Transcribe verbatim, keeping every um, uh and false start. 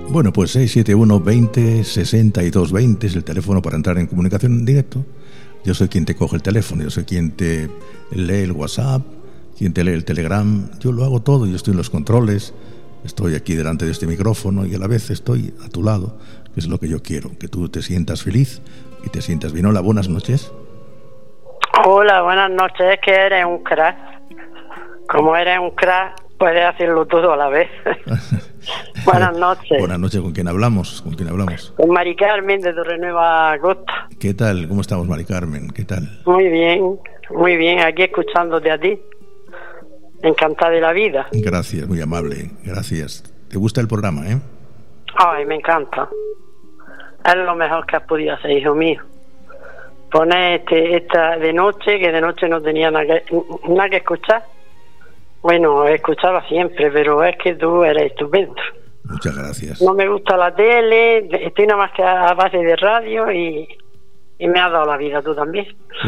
Bueno, pues seis siete uno veinte sesenta y dos veinte es el teléfono para entrar en comunicación en directo. Yo soy quien te coge el teléfono, yo soy quien te lee el WhatsApp, quien te lee el Telegram. Yo lo hago todo, yo estoy en los controles, estoy aquí delante de este micrófono y a la vez estoy a tu lado, que es lo que yo quiero, que tú te sientas feliz y te sientas bien. Hola, buenas noches. Hola, buenas noches. Es que eres un crack. Como eres un crack, puedes hacerlo todo a la vez. Buenas noches. Buenas noches. ¿Con quién hablamos? ¿Con quién hablamos? Con Mari Carmen de Torrenueva Costa. ¿Qué tal? ¿Cómo estamos, Mari Carmen? ¿Qué tal? Muy bien, muy bien. Aquí escuchándote a ti. Encantada de la vida. Gracias, muy amable. Gracias. ¿Te gusta el programa, eh? Ay, me encanta. Es lo mejor que has podido hacer, hijo mío. Poner este, esta de noche, que de noche no tenía nada que, nada que escuchar. Bueno, escuchaba siempre, pero es que tú eres estupendo. Muchas gracias. No me gusta la tele, estoy nada más que a base de radio y, y me has dado la vida tú también.